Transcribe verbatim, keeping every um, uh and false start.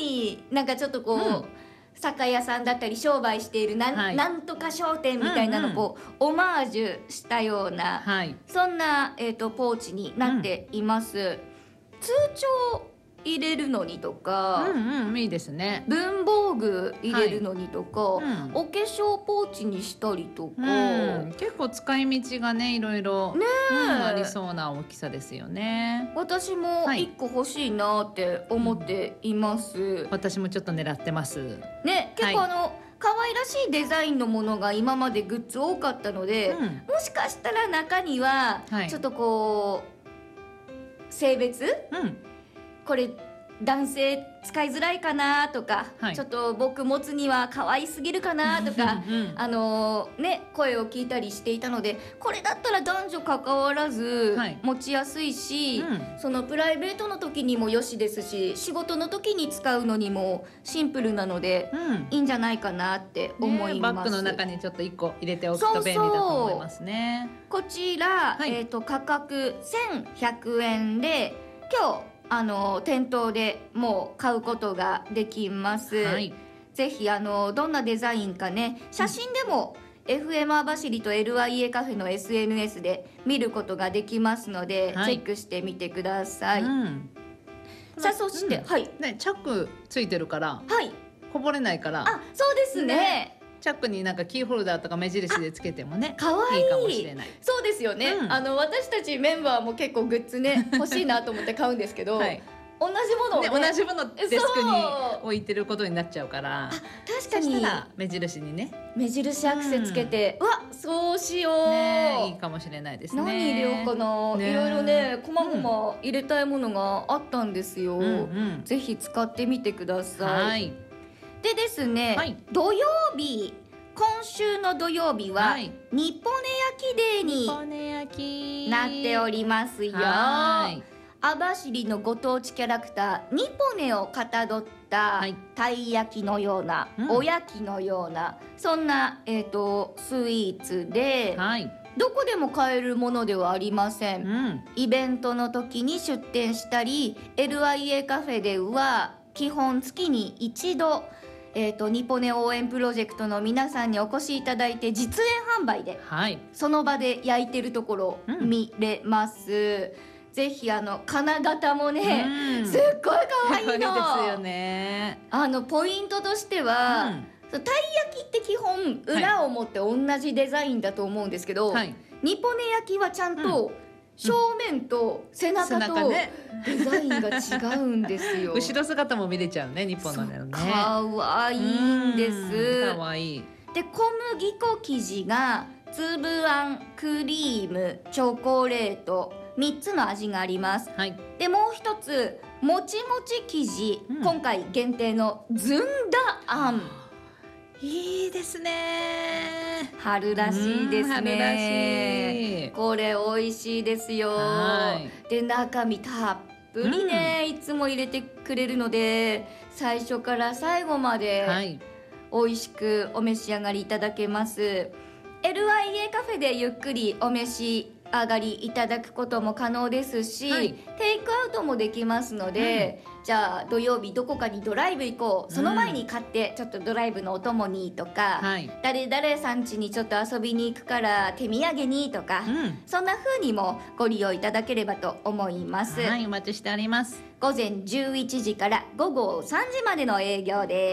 になんかちょっとこう、 うん酒屋さんだったり商売しているなん、はい、なんとか商店みたいなのをこう、うんうん、オマージュしたような、はい、そんな、えーと、ポーチになっています、うん、通帳入れるのにとか、 うんうん、いいですね。 文房具入れるのにとか、はい、うん、お化粧ポーチにしたりとか、 うん、結構使い道がねいろいろ、ね、うん、ありそうな大きさですよね。 私もいっこ欲しいなって思っています、うん、 私もちょっと狙ってますね。結構あの、はい、可愛らしいデザインのものが今までグッズ多かったので、うん、もしかしたら中にはちょっとこう、はい、性別、うん、これ男性使いづらいかなとか、はい、ちょっと僕持つには可愛すぎるかなとかうん、あのーね、声を聞いたりしていたので、これだったら男女関わらず持ちやすいし、はい、うん、そのプライベートの時にもよしですし、仕事の時に使うのにもシンプルなので、うん、いいんじゃないかなって思います、ね、 バッグの中にちょっといっこ入れておくと便利だと思いますね。 そうそう、こちら、はい、えーと、価格せんひゃくえんで今日あの店頭でもう買うことができます、はい、ぜひあのどんなデザインかね、写真でも、うん、エフエム 網走と エルアイエー カフェの エスエヌエス で見ることができますので、はい、チェックしてみてください、うん、さあそして、うん、はいね、チャックついてるから、はい、こぼれないから、 あ、そうですね、ね、 チャックになんかキーホルダーとか目印でつけてもね、 かわいい、 いいかもしれない。 そうですよね、うん、あの私たちメンバーも結構グッズね欲しいなと思って買うんですけど、はい、同じものを、ねね、同じものデスクに置いてることになっちゃうから、あ、 確かにそしたら目印にね、 目印アクセつけて、うん、うわ、そうしよう、 ね、いいかもしれないですね。 何入れようかな、ね、いろいろね、こまごま入れたいものがあったんですよ、うんうん、ぜひ使ってみてください、はい、でですね、はい、土曜日、今週の土曜日は、はい、日本焼きデーになっておりますよ。はい、網走のご当地キャラクターニポネをかたどったたい焼きのような、うん、おやきのようなそんな、えーと、スイーツで、はい、どこでも買えるものではありません、うん、イベントの時に出店したり エルアイエー カフェでは基本月に一度、えーと、ニポネ応援プロジェクトの皆さんにお越しいただいて実演販売で、はい、その場で焼いてるところを見れます、うん、ぜひあの金型もね、うん、すっごい可愛いの。いいですよね。あのポイントとしては、うん、たい焼きって基本裏を持って同じデザインだと思うんですけど、はい、ニポネ焼きはちゃんと正面と背中とデザインが違うんですよ、 後ろ姿も見れちゃうね、ニポネのね。 可愛いんです。 可愛い。 で、小麦粉生地が粒あん、クリーム、チョコレートみっつの味があります、はい、でもう一つもちもち生地、うん、今回限定のずんだあん、 いいですね。 春らしいですね。 春らしい。 これ美味しいですよ。で、中身たっぷりね、うん、いつも入れてくれるので最初から最後まで美味しくお召し上がりいただけます、はい、エルアイエー カフェでゆっくりお召し上がりいただくことも可能ですし、はい、テイクアウトもできますので、うん、じゃあ土曜日どこかにドライブ行こう、その前に買ってちょっとドライブのお供にとか、はい、誰々さん家にちょっと遊びに行くから手土産にとか、うん、そんな風にもご利用いただければと思います。 はい、お待ちしております。 午前じゅういちじから午後さんじまでの営業です。